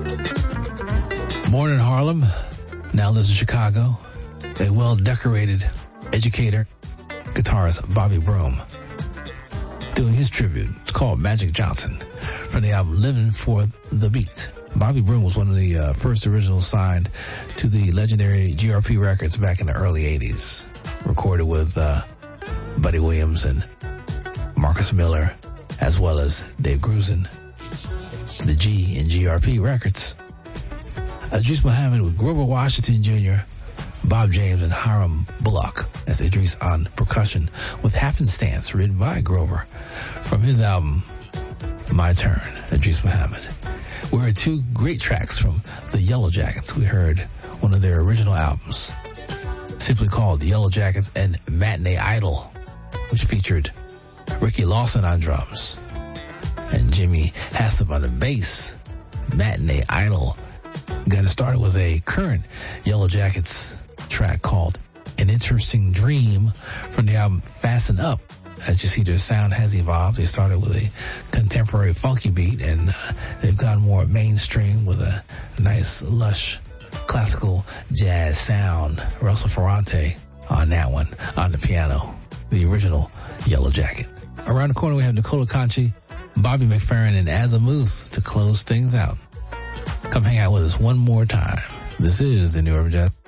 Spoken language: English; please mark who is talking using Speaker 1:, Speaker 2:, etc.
Speaker 1: Born in Harlem, now lives in Chicago, a well-decorated educator, guitarist Bobby Broom, doing his tribute. It's called Magic Johnson from the album Living for the Beat. Bobby Broom was one of the first originals signed to the legendary GRP Records back in the early 80s. Recorded with Buddy Williams and Marcus Miller, as well as Dave Grusin, the G in GRP Records. Idris Muhammad with Grover Washington Jr., Bob James, and Hiram Bullock as Idris on percussion with Happenstance, written by Grover from his album My Turn, Idris Muhammad. We heard two great tracks from the Yellow Jackets. We heard one of their original albums, simply called Yellow Jackets and Matinee Idol, which featured Ricky Lawson on drums and Jimmy Haslip on the bass. Matinee Idol got it started with a current Yellow Jackets track called An Interesting Dream from the album Fasten Up. As you see, their sound has evolved. They started with a contemporary funky beat, and they've gone more mainstream with a nice, lush, classical jazz sound. Russell Ferrante on that one, on the piano, the original Yellow Jacket. Around the corner, we have Nicola Conchi, Bobby McFerrin, and Azimuth to close things out. Come hang out with us one more time. This is the New Urban Jazz